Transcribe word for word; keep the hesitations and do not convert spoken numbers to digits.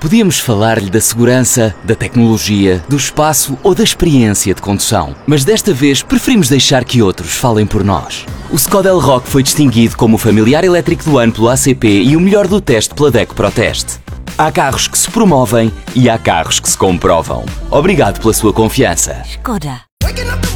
Podíamos falar-lhe da segurança, da tecnologia, do espaço ou da experiência de condução. Mas desta vez preferimos deixar que outros falem por nós. O Skoda Elroq foi distinguido como o familiar elétrico do ano pelo A C P e o melhor do teste pela DECO ProTest. Há carros que se promovem e há carros que se comprovam. Obrigado pela sua confiança. Skoda.